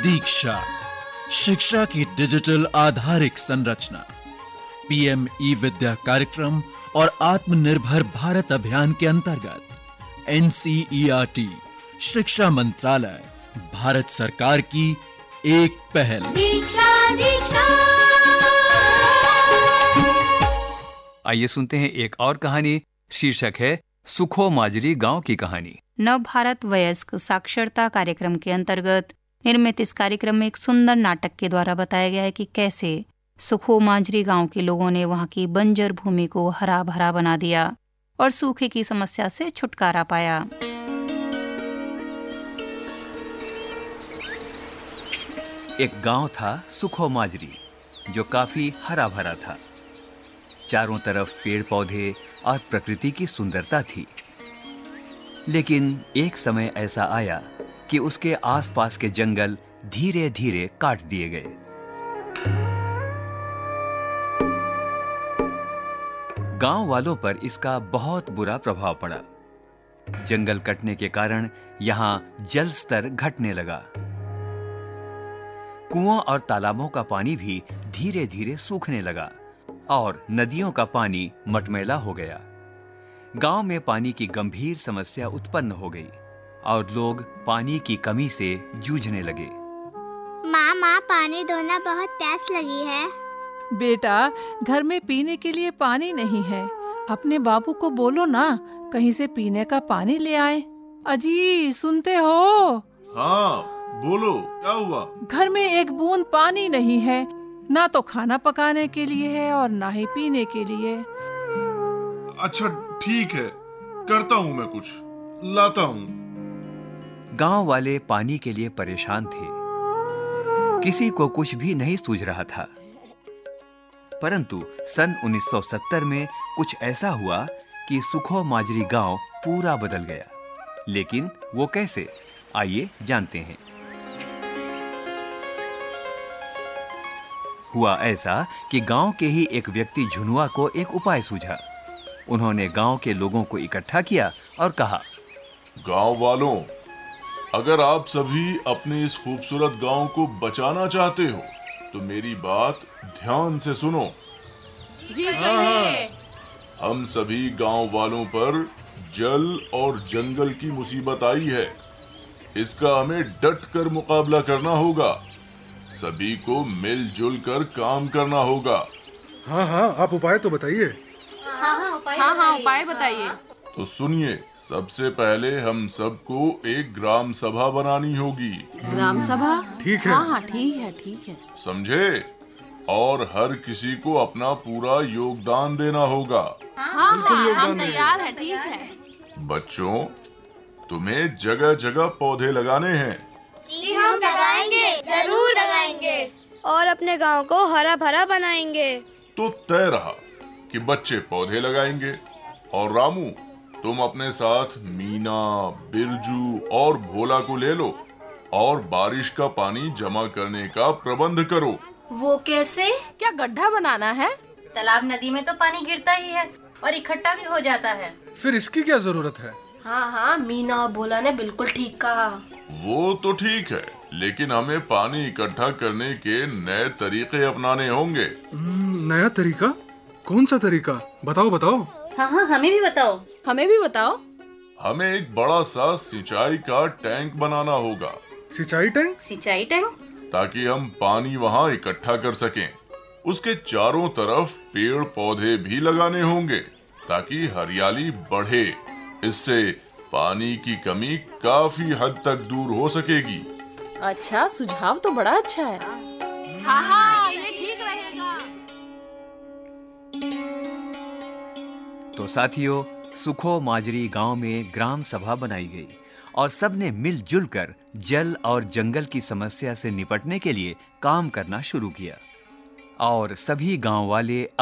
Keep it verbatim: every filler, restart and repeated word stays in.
दीक्षा, शिक्षा की डिजिटल आधारिक संरचना, पीएम ई विद्या कार्यक्रम और आत्मनिर्भर भारत अभियान के अंतर्गत एनसीईआरटी, शिक्षा मंत्रालय, भारत सरकार की एक पहल। दीक्षा दीक्षा। आइए सुनते हैं एक और कहानी। शीर्षक है सुखो माजरी गांव की कहानी। नव भारत वयस्क साक्षरता कार्यक्रम के अंतर्गत निर्मित इस कार्यक्रम में एक सुंदर नाटक के द्वारा बताया गया है कि कैसे सुखो माजरी गांव के लोगों ने वहां की बंजर भूमि को हरा भरा बना दिया और सूखे की समस्या से छुटकारा पाया। एक गांव था सुखो माजरी, जो काफी हरा भरा था। चारों तरफ पेड़ पौधे और प्रकृति की सुंदरता थी। लेकिन एक समय ऐसा आया कि उसके आसपास के जंगल धीरे धीरे काट दिए गए। गांव वालों पर इसका बहुत बुरा प्रभाव पड़ा। जंगल कटने के कारण यहां जल स्तर घटने लगा। कुओं और तालाबों का पानी भी धीरे धीरे सूखने लगा और नदियों का पानी मटमैला हो गया। गांव में पानी की गंभीर समस्या उत्पन्न हो गई और लोग पानी की कमी से जूझने लगे। माँ माँ पानी धोना बहुत प्यास लगी है। बेटा, घर में पीने के लिए पानी नहीं है। अपने बाबू को बोलो ना, कहीं से पीने का पानी ले आए। अजी, सुनते हो? हाँ, बोलो, क्या हुआ? घर में एक बूंद पानी नहीं है, ना तो खाना पकाने के लिए है और ना ही पीने के लिए। अच्छा ठीक है, करता हूँ मैं कुछ, लाता हूँ। गांव वाले पानी के लिए परेशान थे। किसी को कुछ भी नहीं सूझ रहा था। परंतु सन उन्नीस सौ सत्तर में कुछ ऐसा हुआ कि सुखो माजरी गांव पूरा बदल गया। लेकिन वो कैसे? आइए जानते हैं। हुआ ऐसा कि गांव के ही एक व्यक्ति झुनुआ को एक उपाय सूझा। उन्होंने गांव के लोगों को इकट्ठा किया और कहा, गांव वालों, अगर आप सभी अपने इस खूबसूरत गांव को बचाना चाहते हो तो मेरी बात ध्यान से सुनो। जी कहिए। हम सभी गांव वालों पर जल और जंगल की मुसीबत आई है। इसका हमें डट कर मुकाबला करना होगा। सभी को मिलजुल कर काम करना होगा। हाँ हाँ, आप उपाय तो बताइए। हाँ हाँ उपाय हाँ हाँ उपाय बताइए। तो सुनिए, सबसे पहले हम सबको एक ग्राम सभा बनानी होगी। ग्राम सभा? ठीक है। हाँ हाँ ठीक है ठीक है। समझे? और हर किसी को अपना पूरा योगदान देना होगा। हाँ हाँ हम तैयार है, ठीक है। बच्चों, तुम्हें जगह जगह पौधे लगाने हैं। जी हम लगाएंगे, जरूर लगाएंगे और अपने गांव को हरा भरा बनाएंगे। तो तय रहा कि बच्चे पौधे लगाएंगे और रामू, तुम अपने साथ मीना, बिरजू और भोला को ले लो और बारिश का पानी जमा करने का प्रबंध करो। वो कैसे? क्या गड्ढा बनाना है? तालाब नदी में तो पानी गिरता ही है और इकट्ठा भी हो जाता है। फिर इसकी क्या जरूरत है? हाँ हाँ, मीना और भोला ने बिल्कुल ठीक कहा। वो तो ठीक है, लेकिन हमें पानी इकट्ठा करने के नए तरीके अपनाने होंगे। नया तरीका? कौन सा तरीका? बताओ बताओ। हाँ हाँ, हमें भी बताओ। हमें भी बताओ। हमें एक बड़ा सा सिंचाई का टैंक बनाना होगा। सिंचाई टैंक? सिंचाई टैंक? ताकि हम पानी वहाँ इकट्ठा कर सकें। उसके चारों तरफ पेड़ पौधे भी लगाने होंगे ताकि हरियाली बढ़े। इससे पानी की कमी काफी हद तक दूर हो सकेगी। अच्छा, सुझाव तो बड़ा अच्छा है। हाँ हाँ, ये ठीक रहेगा। तो साथियों, सुखो माजरी गांव में ग्राम सभा बनाई गई और सबने मिलजुल कर जल और जंगल की समस्या से निपटने के लिए काम करना शुरू किया और सभी गांव वाले